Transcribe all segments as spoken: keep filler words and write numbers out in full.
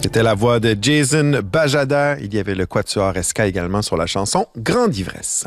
C'était la voix de Jason Bajada. Il y avait le Quatuor Esca également sur la chanson Grande Ivresse.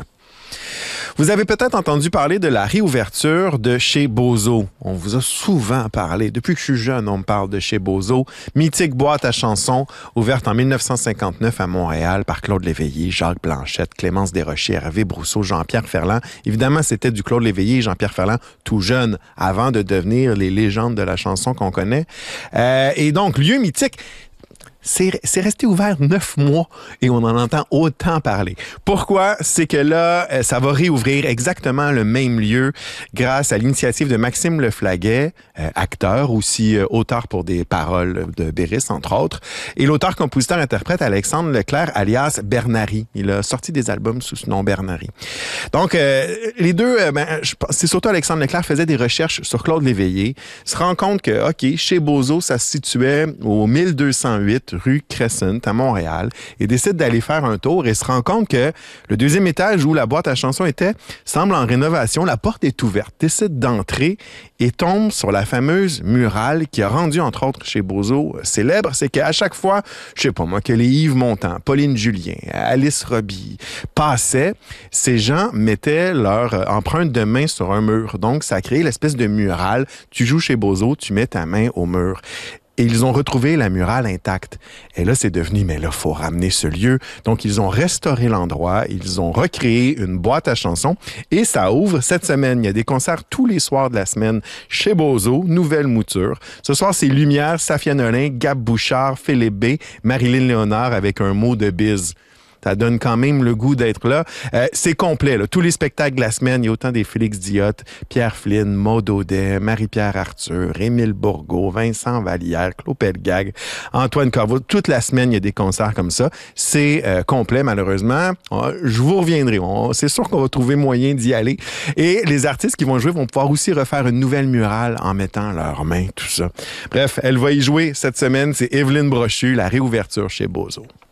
Vous avez peut-être entendu parler de la réouverture de chez Bozo. On vous a souvent parlé. Depuis que je suis jeune, on me parle de chez Bozo. Mythique boîte à chansons, ouverte en dix-neuf cent cinquante-neuf à Montréal par Claude Léveillé, Jacques Blanchette, Clémence Desrochers, Hervé Brousseau, Jean-Pierre Ferland. Évidemment, c'était du Claude Léveillé et Jean-Pierre Ferland tout jeune, avant de devenir les légendes de la chanson qu'on connaît. Euh, et donc, lieu mythique. C'est, c'est resté ouvert neuf mois et on en entend autant parler. Pourquoi? C'est que là, ça va réouvrir exactement le même lieu grâce à l'initiative de Maxime Leflaguet, euh, acteur, aussi euh, auteur pour des paroles de Béris, entre autres, et l'auteur-compositeur-interprète Alexandre Leclerc, alias Bernary. Il a sorti des albums sous ce nom Bernary. Donc, euh, les deux, euh, ben, je, c'est surtout Alexandre Leclerc faisait des recherches sur Claude Léveillé, se rend compte que, OK, chez Bozo, ça se situait au mille deux cent huit rue Crescent à Montréal et décide d'aller faire un tour et se rend compte que le deuxième étage où la boîte à chansons était semble en rénovation. La porte est ouverte, décide d'entrer et tombe sur la fameuse murale qui a rendu, entre autres, chez Bozo célèbre. C'est qu'à chaque fois, je sais pas moi, que les Yves Montand, Pauline Julien, Alice Roby passaient, ces gens mettaient leur empreinte de main sur un mur. Donc, ça a créé l'espèce de murale. Tu joues chez Bozo, tu mets ta main au mur. Et ils ont retrouvé la murale intacte. Et là, c'est devenu, mais là, faut ramener ce lieu. Donc, ils ont restauré l'endroit, ils ont recréé une boîte à chansons et ça ouvre cette semaine. Il y a des concerts tous les soirs de la semaine chez Bozo, nouvelle mouture. Ce soir, c'est Lumière, Safia Nolin, Gab Bouchard, Philippe B, Marilyn Léonard avec un mot de bise. Ça donne quand même le goût d'être là. Euh, c'est complet, là. Tous les spectacles de la semaine, il y a autant des Félix Diot, Pierre Flynn, Maud Audet, Marie-Pierre Arthur, Émile Bourgault, Vincent Vallière, Claude Pelgag, Antoine Corveau. Toute la semaine, il y a des concerts comme ça. C'est euh, complet, malheureusement. Euh, je vous reviendrai. On, c'est sûr qu'on va trouver moyen d'y aller. Et les artistes qui vont jouer vont pouvoir aussi refaire une nouvelle murale en mettant leurs mains, tout ça. Bref, elle va y jouer cette semaine. C'est Evelyne Brochu, la réouverture chez Bozo.